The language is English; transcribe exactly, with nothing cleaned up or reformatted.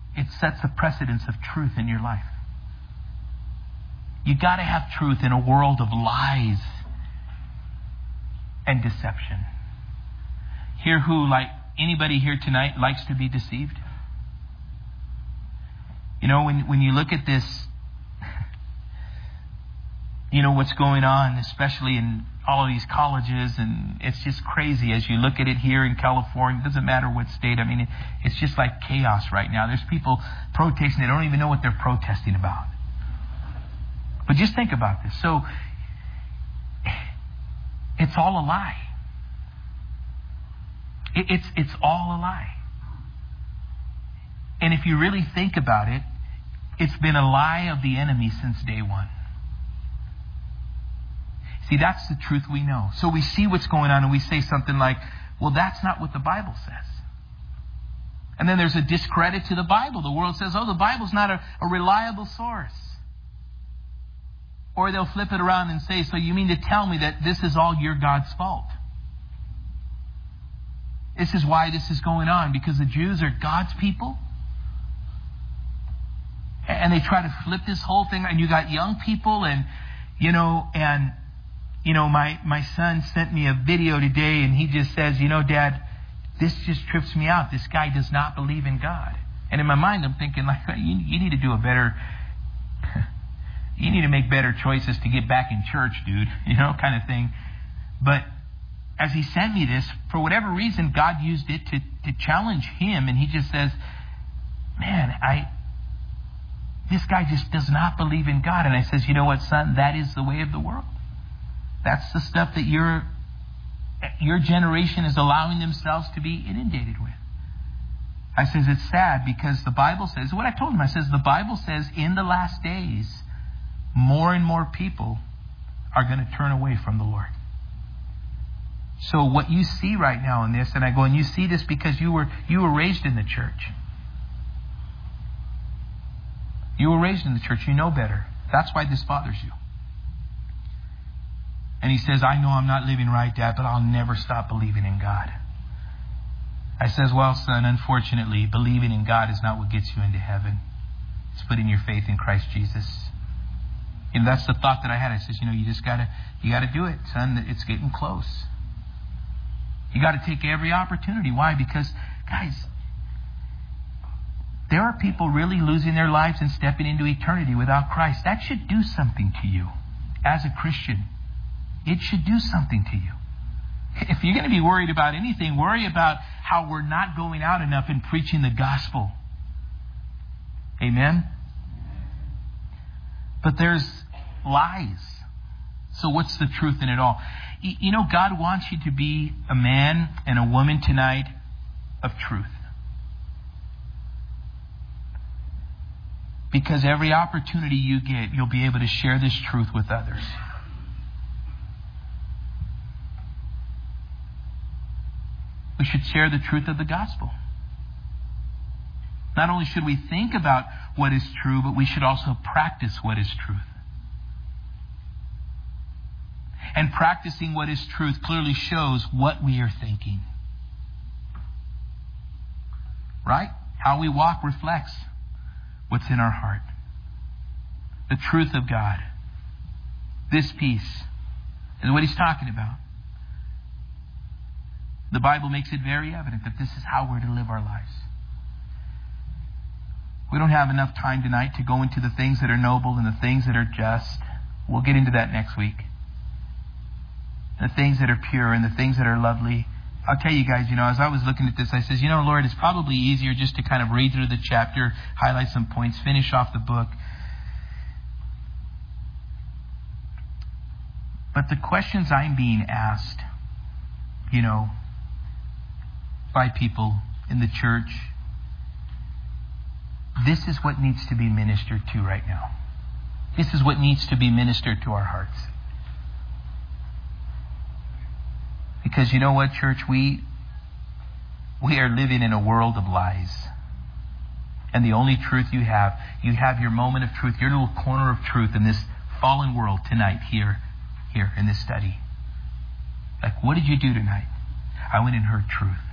it sets a precedence of truth in your life. You got to have truth in a world of lies and deception. Here who, like anybody here tonight, likes to be deceived? You know, when when you look at this, you know, what's going on, especially in all of these colleges, and it's just crazy as you look at it here in California. It doesn't matter what state. I mean, it, it's just like chaos right now. There's people protesting. They don't even know what they're protesting about. But just think about this. So, it's all a lie. It, it's, it's all a lie. And if you really think about it, it's been a lie of the enemy since day one. See, that's the truth we know. So we see what's going on and we say something like, well, that's not what the Bible says. And then there's a discredit to the Bible. The world says, oh, the Bible's not a, a reliable source. Or they'll flip it around and say, so you mean to tell me that this is all your God's fault? This is why this is going on, because the Jews are God's people? And they try to flip this whole thing. And you got young people and, you know, and, you know, my, my son sent me a video today and he just says, you know, Dad, this just trips me out. This guy does not believe in God. And in my mind, I'm thinking, like, you, you need to do a better, you need to make better choices to get back in church, dude, you know, kind of thing. But as he sent me this, for whatever reason, God used it to, to challenge him. And he just says, man, I... this guy just does not believe in God. And I says, you know what, son? That is the way of the world. That's the stuff that your your generation is allowing themselves to be inundated with. I says, it's sad because the Bible says, what I told him, I says, the Bible says in the last days, more and more people are going to turn away from the Lord. So what you see right now in this, and I go, and you see this because you were you were raised in the church. You were raised in the church. You know better. That's why this bothers you. And he says, I know I'm not living right, Dad, but I'll never stop believing in God. I says, well, son, unfortunately, believing in God is not what gets you into heaven. It's putting your faith in Christ Jesus. And that's the thought that I had. I says, you know, you just gotta, you gotta do it, son. It's getting close. You gotta take every opportunity. Why? Because, guys, there are people really losing their lives and stepping into eternity without Christ. That should do something to you as a Christian. It should do something to you. If you're going to be worried about anything, worry about how we're not going out enough and preaching the gospel. Amen? But there's lies. So what's the truth in it all? You know, God wants you to be a man and a woman tonight of truth. Because every opportunity you get, you'll be able to share this truth with others. We should share the truth of the gospel. Not only should we think about what is true, but we should also practice what is truth. And practicing what is truth clearly shows what we are thinking. Right? How we walk reflects what's in our heart. The truth of God. This peace is what he's talking about. The Bible makes it very evident that this is how we're to live our lives. We don't have enough time tonight to go into the things that are noble and the things that are just. We'll get into that next week. The things that are pure and the things that are lovely. I'll tell you guys, you know, as I was looking at this, I says, you know, Lord, it's probably easier just to kind of read through the chapter, highlight some points, finish off the book. But the questions I'm being asked, you know, by people in the church, this is what needs to be ministered to right now. This is what needs to be ministered to our hearts. Because you know what, church? We we are living in a world of lies. And the only truth you have, you have your moment of truth, your little corner of truth in this fallen world tonight, here, here in this study. Like, what did you do tonight? I went and heard truth.